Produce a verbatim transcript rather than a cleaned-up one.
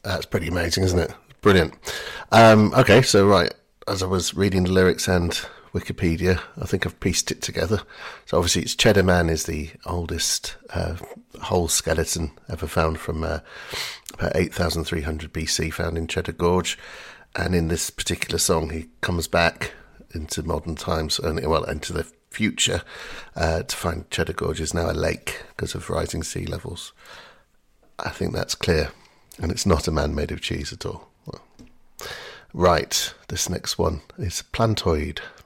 That's pretty amazing, isn't it? Brilliant. Um, okay, so right, as I was reading the lyrics and Wikipedia, I think I've pieced it together. So obviously it's Cheddar Man is the oldest uh, whole skeleton ever found from uh, about eight thousand three hundred B C, found in Cheddar Gorge. And in this particular song, he comes back into modern times, and well, into the future, uh, to find Cheddar Gorge is now a lake because of rising sea levels. I think that's clear. And it's not a man made of cheese at all. Well, right, this next one is Plantoid.